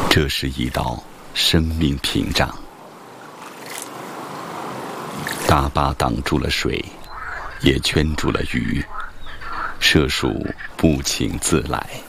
这是一道生命屏障，大坝挡住了水，也圈住了鱼，涉鼠不请自来。